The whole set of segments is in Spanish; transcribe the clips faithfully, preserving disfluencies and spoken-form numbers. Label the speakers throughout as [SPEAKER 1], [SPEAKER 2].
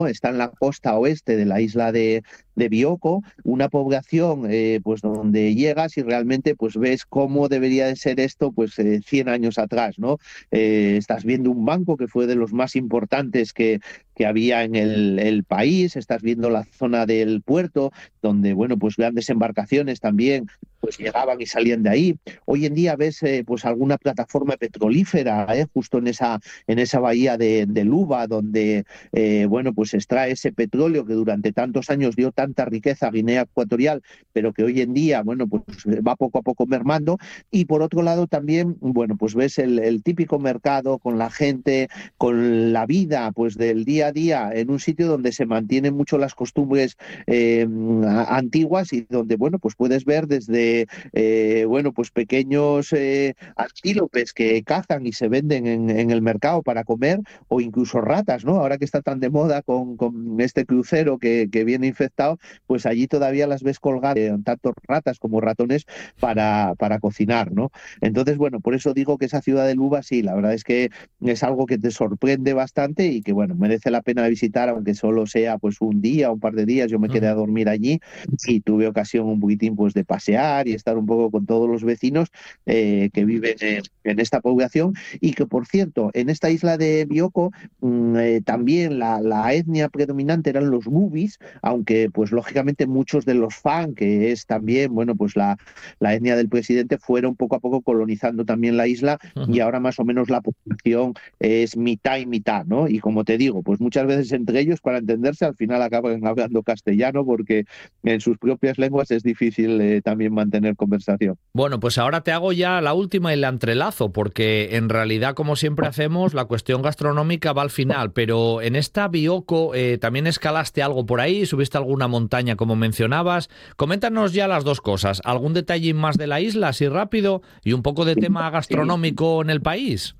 [SPEAKER 1] está en la costa oeste de la isla de, de Bioko, una población eh, pues donde llegas y realmente pues ves cómo debería de ser esto pues eh, cien años atrás, ¿no? Eh, estás viendo un banco que fue de los más importantes que, que había en el, el país, estás viendo la zona del puerto, donde, bueno, pues grandes embarcaciones también pues llegaban y salían de ahí. Hoy en día ves eh, pues alguna plataforma petrolífera eh, justo en esa, en esa bahía de, de Luba, donde eh, bueno, pues extrae ese petróleo que durante tantos años dio tanta riqueza a Guinea Ecuatorial, pero que hoy en día, bueno, pues va poco a poco mermando. Y por otro lado también, bueno, pues ves el, el típico mercado con la gente, con la vida, pues del día a día, en un sitio donde se mantienen mucho las costumbres eh, antiguas y donde, bueno, pues puedes ver desde, eh, bueno, pues pequeños eh, antílopes que cazan y se venden en, en el mercado para comer, o incluso ratas, ¿no? Ahora que está tan de moda con, con este crucero que, que viene infectado, pues allí todavía las ves colgadas, eh, tanto ratas como ratones, para, para cocinar, ¿no? Entonces, bueno, por eso digo que esa ciudad de Luba, sí, la verdad es que es algo que te sorprende bastante y que, bueno, merece la pena visitar, aunque solo sea pues un día, un par de días. Yo me quedé a dormir allí y tuve ocasión un poquitín pues de pasear y estar un poco con todos los vecinos eh, que viven en, en esta población. Y que, por cierto, en esta isla de Bioko mm, eh, también la, la, etnia predominante eran los bubis, aunque pues lógicamente muchos de los fan, que es también, bueno, pues la, la etnia del presidente, fueron poco a poco colonizando también la isla, y ahora más o menos la población es mitad y mitad, ¿no? Y como te digo, pues muchas veces entre ellos, para entenderse, al final acaban hablando castellano, porque en sus propias lenguas es difícil eh, también mantener conversación.
[SPEAKER 2] Bueno, pues ahora te hago ya la última y la entrelazo, porque en realidad, como siempre hacemos, la cuestión gastronómica va al final, pero en esta Bioko eh, también escalaste algo por ahí, subiste alguna montaña como mencionabas. Coméntanos ya las dos cosas, algún detalle más de la isla, así rápido, y un poco de tema
[SPEAKER 1] Sí,
[SPEAKER 2] gastronómico en el país.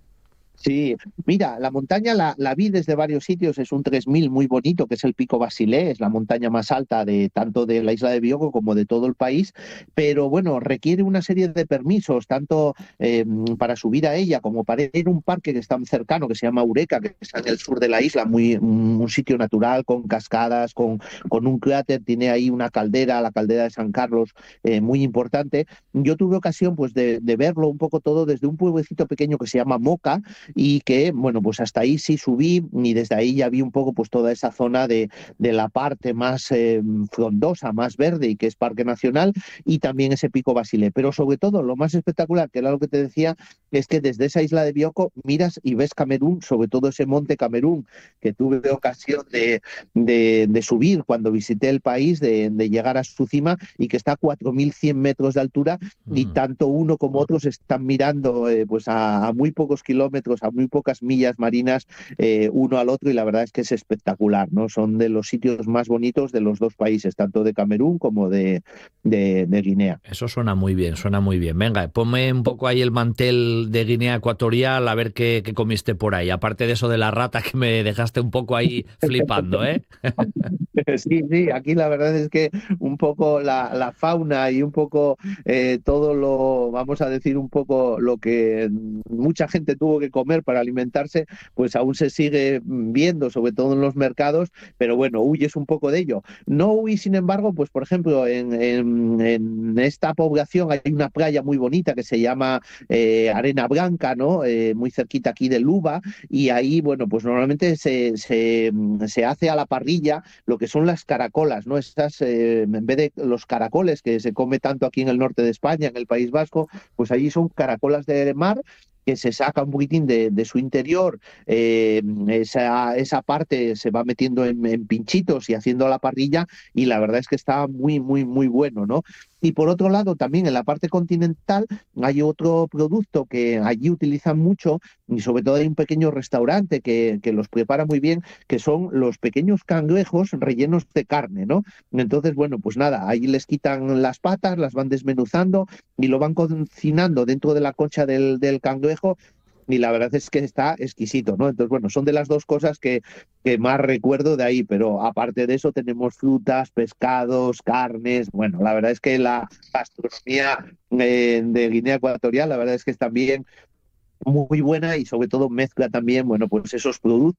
[SPEAKER 1] sí, mira, la montaña la, la vi desde varios sitios, es un tres mil muy bonito, que es el Pico Basilé, es la montaña más alta de tanto de la isla de Bioko como de todo el país, pero bueno, requiere una serie de permisos, tanto eh, para subir a ella como para ir a un parque que está muy cercano, que se llama Eureka, que está en el sur de la isla, muy, un sitio natural, con cascadas, con, con un cráter, tiene ahí una caldera, la caldera de San Carlos, eh, muy importante. Yo tuve ocasión pues de, de verlo un poco todo desde un pueblecito pequeño que se llama Moca, y que, bueno, pues hasta ahí sí subí y desde ahí ya vi un poco pues toda esa zona de, de la parte más eh, frondosa, más verde, y que es Parque Nacional, y también ese Pico Basilé. Pero sobre todo lo más espectacular, que era lo que te decía, es que desde esa isla de Bioko miras y ves Camerún, sobre todo ese monte Camerún, que tuve ocasión de, de, de subir cuando visité el país, de, de llegar a su cima, y que está a cuatro mil cien metros de altura, y
[SPEAKER 2] Mm.
[SPEAKER 1] tanto uno como otros están mirando eh, pues a, a muy pocos kilómetros, a muy pocas millas marinas, eh, uno al otro, y la verdad es que es espectacular, ¿no? Son de los sitios más bonitos de los dos países, tanto de Camerún como de, de, de Guinea.
[SPEAKER 2] Eso suena muy bien, suena muy bien. Venga, ponme un poco ahí el mantel de Guinea Ecuatorial a ver qué, qué comiste por ahí. Aparte de eso de la rata que me dejaste un poco ahí flipando, ¿eh?
[SPEAKER 1] Sí, sí, aquí la verdad es que un poco la, la fauna y un poco eh, todo lo, vamos a decir, un poco lo que mucha gente tuvo que comer para alimentarse, pues aún se sigue viendo, sobre todo en los mercados, pero bueno, huyes un poco de ello. No huí, sin embargo, pues por ejemplo, en, en, en esta población hay una playa muy bonita que se llama eh, Arena Blanca, ¿no? Eh, muy cerquita aquí de Luba, y ahí, bueno, pues normalmente se, se, se hace a la parrilla lo que son las caracolas, ¿no? Estas, eh, en vez de los caracoles que se come tanto aquí en el norte de España, en el País Vasco, pues allí son caracolas de mar, que se saca un poquitín de, de su interior, eh, esa, esa parte se va metiendo en, en pinchitos y haciendo a la parrilla, y la verdad es que está muy, muy, muy bueno, ¿no? Y por otro lado, también en la parte continental hay otro producto que allí utilizan mucho, y sobre todo hay un pequeño restaurante que, que los prepara muy bien, que son los pequeños cangrejos rellenos de carne, ¿no? Entonces, bueno, pues nada, ahí les quitan las patas, las van desmenuzando y lo van cocinando dentro de la concha del, del cangrejo, y la verdad es que está exquisito, ¿no? Entonces, bueno, son de las dos cosas que, que más recuerdo de ahí, pero aparte de eso tenemos frutas, pescados, carnes. Bueno, la verdad es que la gastronomía eh, de Guinea Ecuatorial, la verdad es que es también muy buena, y sobre todo mezcla también, bueno, pues esos productos